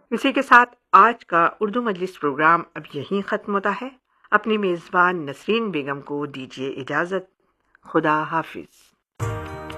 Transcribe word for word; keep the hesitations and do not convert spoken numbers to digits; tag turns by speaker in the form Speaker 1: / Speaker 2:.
Speaker 1: इसी के साथ आज का उर्दू मजलिस प्रोग्राम अब यहीं ख़त्म होता है। अपनी मेज़बान नसरीन बेगम को दीजिए इजाज़त। खुदा हाफिज़।